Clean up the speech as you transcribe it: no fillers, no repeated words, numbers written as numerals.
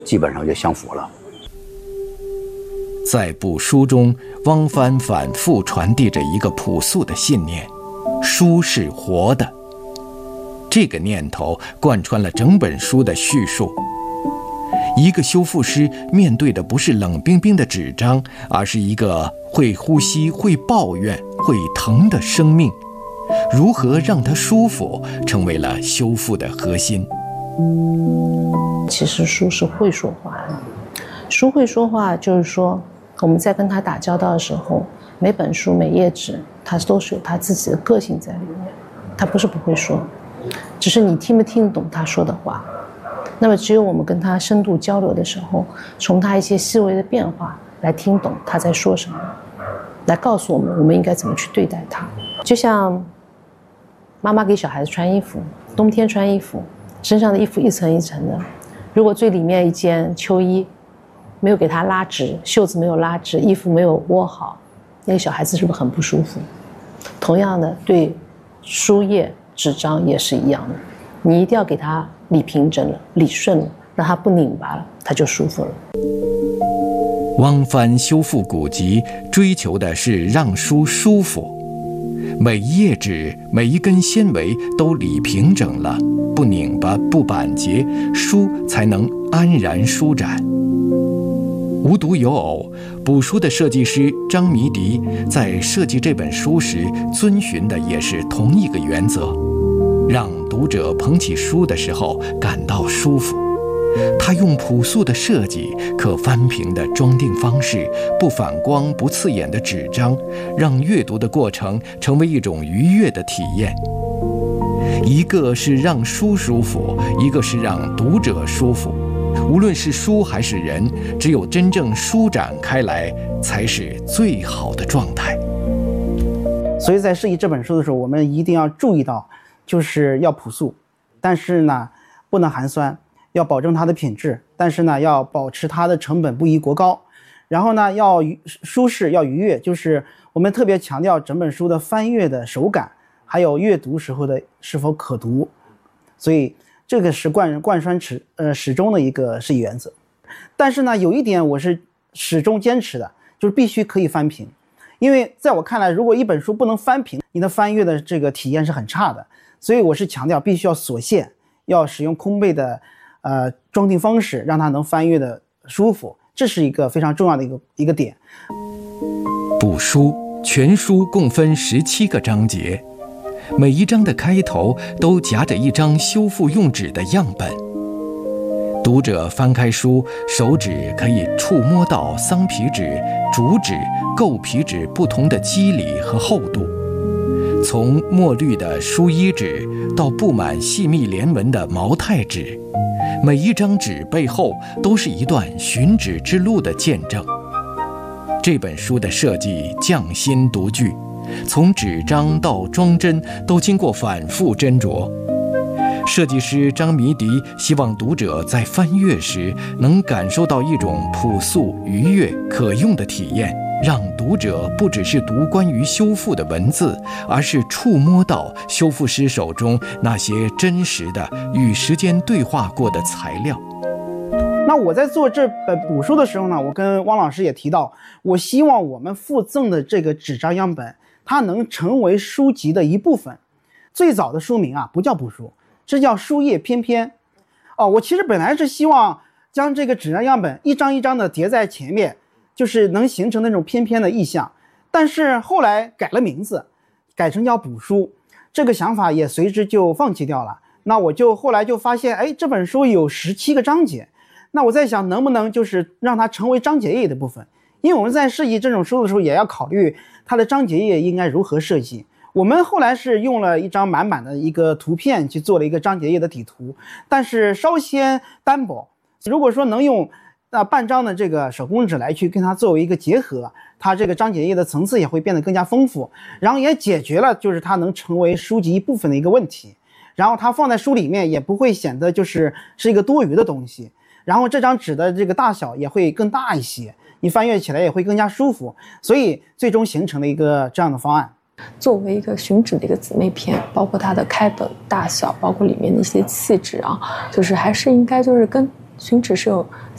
基本上就相符了。 在卜书中，汪帆反复传递着一个朴素的信念：书是活的。这个念头贯穿了整本书的叙述。一个修复师面对的不是冷冰冰的纸张，而是一个会呼吸、会抱怨、会疼的生命。如何让它舒服，成为了修复的核心。 其实书是会说话的，书会说话，就是说我们在跟他打交道的时候，每本书每页纸，它都是有它自己的个性在里面。它不是不会说，只是你听不听得懂他说的话。那么只有我们跟他深度交流的时候，从他一些细微的变化来听懂他在说什么，来告诉我们我们应该怎么去对待他。就像妈妈给小孩子穿衣服，冬天穿衣服，身上的衣服一层一层的，如果最里面一件秋衣没有给他拉直，袖子没有拉直，衣服没有窝好，那个小孩子是不是很不舒服？同样的，对书页纸张也是一样的，你一定要给他理平整了，理顺了，让他不拧巴了，他就舒服了。 汪帆修复古籍追求的是让书舒服，每一页纸、每一根纤维都理平整了，不拧巴、不板结，书才能安然舒展。无独有偶，卜书的设计师张迷迪在设计这本书时遵循的也是同一个原则，让读者捧起书的时候感到舒服。他用朴素的设计、可翻平的装订方式、不反光不刺眼的纸张，让阅读的过程成为一种愉悦的体验。一个是让书舒服，一个是让读者舒服。无论是书还是人，只有真正舒展开来，才是最好的状态。 所以在设计这本书的时候，我们一定要注意到，就是要朴素，但是呢，不能寒酸，要保证它的品质，但是呢，要保持它的成本不宜过高。然后呢，要舒适，要愉悦，就是我们特别强调整本书的翻阅的手感，还有阅读时候的是否可读。所以这个是贯穿始终的一个设计原则。但是呢，有一点我是始终坚持的，就是必须可以翻平。因为在我看来，如果一本书不能翻平，你的翻阅的这个体验是很差的。所以我是强调必须要锁线，要使用空背的装订方式，让它能翻阅的舒服，这是一个非常重要的一个点。 卜书全书共分17个章节，每一章的开头都夹着一张修复用纸的样本。读者翻开书，手指可以触摸到桑皮纸、竹纸、构皮纸不同的肌理和厚度。从墨绿的书衣纸到布满细密连纹的毛太纸，每一张纸背后都是一段寻纸之路的见证。这本书的设计匠心独具，从纸张到装帧都经过反复斟酌。设计师张迷迪希望读者在翻阅时能感受到一种朴素、愉悦、可用的体验，让读者不只是读关于修复的文字，而是触摸到修复师手中那些真实的与时间对话过的材料。 那我在做这本卜书的时候呢，我跟汪老师也提到，我希望我们附赠的这个纸张样本，它能成为书籍的一部分。最早的书名啊，不叫卜书，这叫书页翩翩。我其实本来是希望将这个纸张样本一张一张的叠在前面，就是能形成那种翩翩的意象。但是后来改了名字，改成叫卜书，这个想法也随之就放弃掉了。那我就后来就发现，这本书有17个章节，那我在想能不能就是让它成为章节页的部分，因为我们在设计这种书的时候也要考虑它的章节页应该如何设计。我们后来是用了一张满版的一个图片去做了一个章节页的底图，但是稍显单薄。如果说能用半张的这个手工纸来去跟它作为一个结合，它这个章节页的层次也会变得更加丰富，然后也解决了就是它能成为书籍一部分的一个问题，然后它放在书里面也不会显得就是一个多余的东西，然后这张纸的这个大小也会更大一些，你翻阅起来也会更加舒服，所以最终形成了一个这样的方案。 作为一个寻纸的一个姊妹篇，包括它的开本大小，包括里面的一些气质啊，就是还是应该就是跟寻纸是有